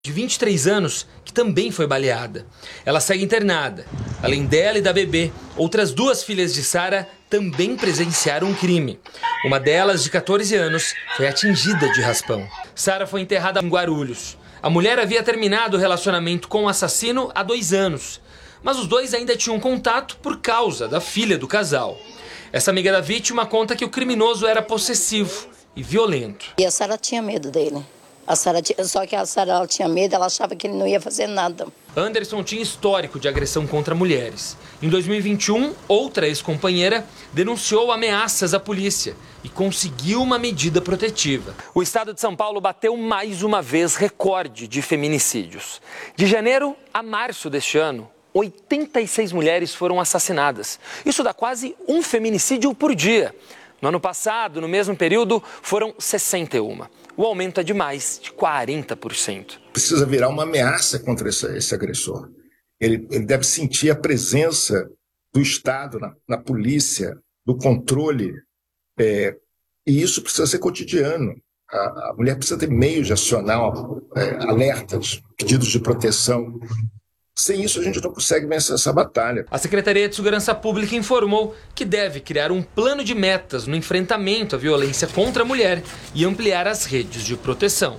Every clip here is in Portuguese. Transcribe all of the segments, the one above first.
de 23 anos, que também foi baleada. Ela segue internada. Além dela e da bebê, outras duas filhas de Sara também presenciaram um crime. Uma delas, de 14 anos, foi atingida de raspão. Sara foi enterrada em Guarulhos. A mulher havia terminado o relacionamento com o assassino há 2 anos. Mas os dois ainda tinham contato por causa da filha do casal. Essa amiga da vítima conta que o criminoso era possessivo e violento. E a Sara tinha medo dele. Só que a Sara tinha medo, ela achava que ele não ia fazer nada. Anderson tinha histórico de agressão contra mulheres. Em 2021, outra ex-companheira denunciou ameaças à polícia e conseguiu uma medida protetiva. O estado de São Paulo bateu mais uma vez recorde de feminicídios. De janeiro a março deste ano, 86 mulheres foram assassinadas. Isso dá quase um feminicídio por dia. No ano passado, no mesmo período, foram 61. O aumento é de mais de 40%. Precisa virar uma ameaça contra esse agressor. Ele deve sentir a presença do Estado na polícia, do controle, e isso precisa ser cotidiano. A mulher precisa ter meios de acionar alertas, pedidos de proteção. Sem isso, a gente não consegue vencer essa batalha. A Secretaria de Segurança Pública informou que deve criar um plano de metas no enfrentamento à violência contra a mulher e ampliar as redes de proteção.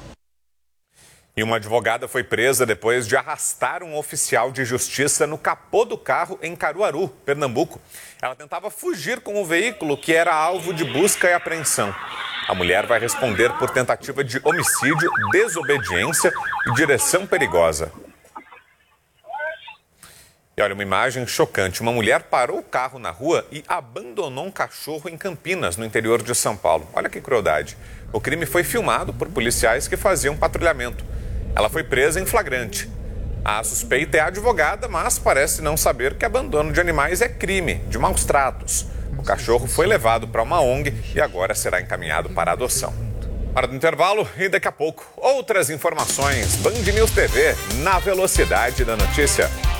E uma advogada foi presa depois de arrastar um oficial de justiça no capô do carro em Caruaru, Pernambuco. Ela tentava fugir com o veículo que era alvo de busca e apreensão. A mulher vai responder por tentativa de homicídio, desobediência e direção perigosa. E olha, uma imagem chocante. Uma mulher parou o carro na rua e abandonou um cachorro em Campinas, no interior de São Paulo. Olha que crueldade. O crime foi filmado por policiais que faziam patrulhamento. Ela foi presa em flagrante. A suspeita é advogada, mas parece não saber que abandono de animais é crime, de maus tratos. O cachorro foi levado para uma ONG e agora será encaminhado para adoção. Hora do intervalo e daqui a pouco outras informações. Band News TV, na velocidade da notícia.